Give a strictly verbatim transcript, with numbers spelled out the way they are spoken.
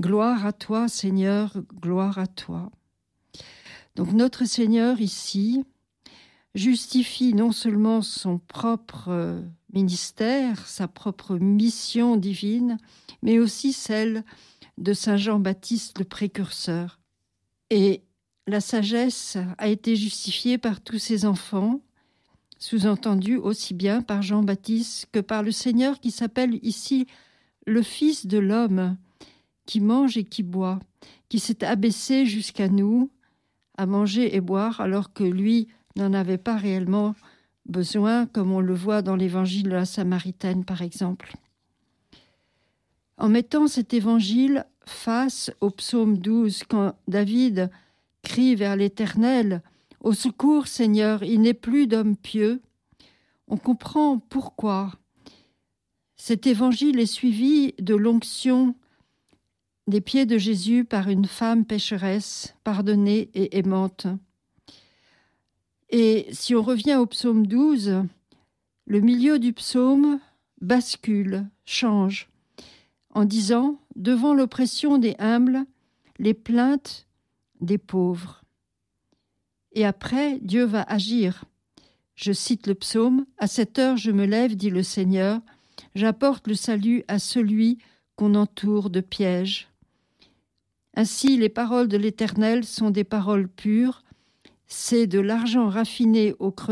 Gloire à toi, Seigneur, gloire à toi. Donc notre Seigneur ici justifie non seulement son propre ministère, sa propre mission divine, mais aussi celle de Saint Jean-Baptiste le précurseur. Et la sagesse a été justifiée par tous ses enfants, sous-entendu aussi bien par Jean-Baptiste que par le Seigneur qui s'appelle ici le Fils de l'homme, qui mange et qui boit, qui s'est abaissé jusqu'à nous, à manger et boire, alors que lui n'en avait pas réellement besoin, comme on le voit dans l'évangile de la Samaritaine, par exemple. En mettant cet évangile face au psaume douze, quand David crie vers l'Éternel « Au secours, Seigneur, il n'est plus d'homme pieux », on comprend pourquoi cet évangile est suivi de l'onction des pieds de Jésus par une femme pécheresse, pardonnée et aimante. Et si on revient au psaume douze, le milieu du psaume bascule, change, en disant « Devant l'oppression des humbles, les plaintes des pauvres ». Et après, Dieu va agir. Je cite le psaume « À cette heure, je me lève, dit le Seigneur, j'apporte le salut à celui qu'on entoure de pièges. » Ainsi, les paroles de l'Éternel sont des paroles pures, c'est de l'argent raffiné au creux